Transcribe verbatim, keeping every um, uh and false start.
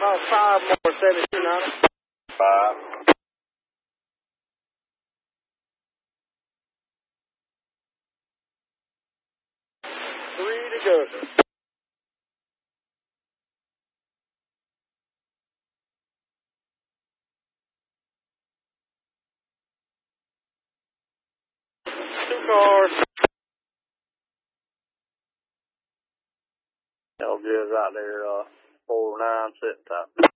About five more, seventy-two, nine. Five. Three to go, sir. Two cars. L G is out there, uh, four nine, sit top.